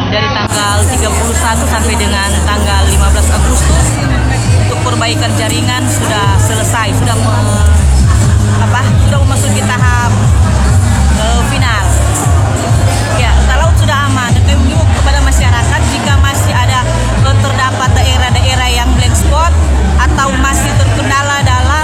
dari tanggal 31 sampai dengan tanggal 15 Agustus untuk perbaikan jaringan sudah selesai, sudah memasuki tahap final. Ya, Talaut sudah aman. Dan kami mengimbau kepada masyarakat jika masih ada terdapat daerah-daerah yang blank spot atau masih terkendala dalam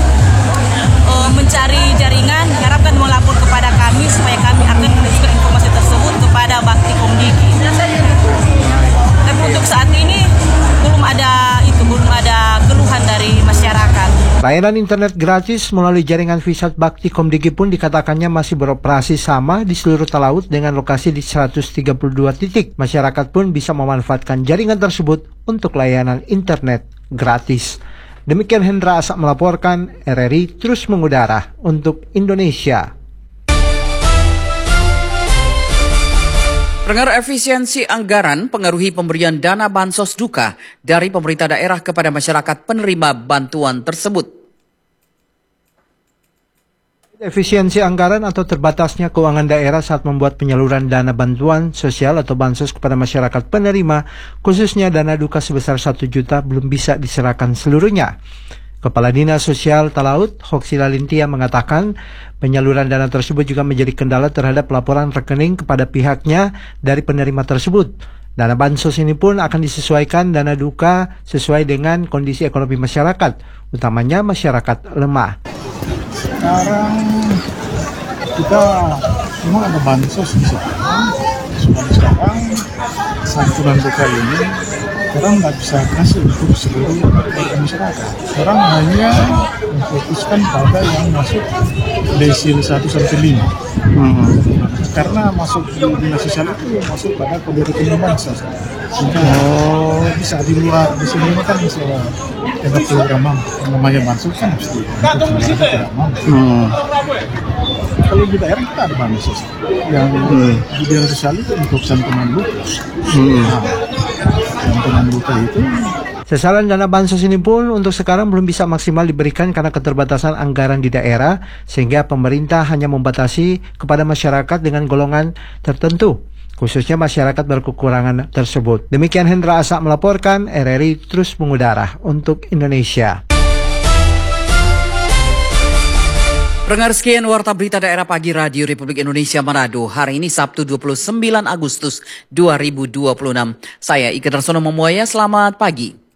mencari jaringan, harapkan melapor kepada kami supaya kami akan menunjukkan informasi tersebut kepada Bakti Komdigi. Tapi untuk saat ini belum ada keluhan dari masyarakat. Layanan internet gratis melalui jaringan VSAT Bakti Komdigi pun dikatakannya masih beroperasi sama di seluruh Talaut dengan lokasi di 132 titik. Masyarakat pun bisa memanfaatkan jaringan tersebut untuk layanan internet gratis. Demikian Hendra Asak melaporkan, RRI terus mengudara untuk Indonesia. Pengaruh efisiensi anggaran pengaruhi pemberian dana bansos duka dari pemerintah daerah kepada masyarakat penerima bantuan tersebut. Efisiensi anggaran atau terbatasnya keuangan daerah saat membuat penyaluran dana bantuan sosial atau bansos kepada masyarakat penerima, khususnya dana duka sebesar 1 juta belum bisa diserahkan seluruhnya. Kepala Dinas Sosial Talaut, Hoksila Lintia mengatakan penyaluran dana tersebut juga menjadi kendala terhadap laporan rekening kepada pihaknya dari penerima tersebut. Dana bansos ini pun akan disesuaikan dana duka sesuai dengan kondisi ekonomi masyarakat, utamanya masyarakat lemah. Sekarang kita memang ada bansos di sana. Sekarang santunan duka ini orang nggak bisa kasih untuk seluruh warga masyarakat. Orang hanya memfokuskan pada yang masuk desil 1 sampai 5. Karena masuk di dinas sosial itu masuk pada kode rekening bansos. Bisa di luar di sini kan bisa ada program namanya bansos kan pasti tidak mampu. Kalau di daerah kita ada bansos yang di dinas sosial itu untuk santunan duka. Santunan duka itu. Sasaran dana bansos ini pun untuk sekarang belum bisa maksimal diberikan karena keterbatasan anggaran di daerah, sehingga pemerintah hanya membatasi kepada masyarakat dengan golongan tertentu, khususnya masyarakat berkekurangan tersebut. Demikian Hendra Asak melaporkan, RRI terus mengudara untuk Indonesia. Pendengar sekian Warta Berita Daerah Pagi Radio Republik Indonesia Manado. Hari ini Sabtu 29 Agustus 2026. Saya Ika Darsono Memuaya, selamat pagi.